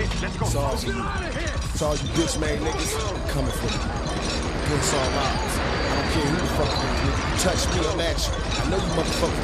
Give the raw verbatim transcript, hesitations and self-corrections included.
Let's go. It's all for you. It's all you bitch made niggas coming for me. It's all ours. I don't care who the fuck you is. You touch me, I'm at you. I know you motherfuckers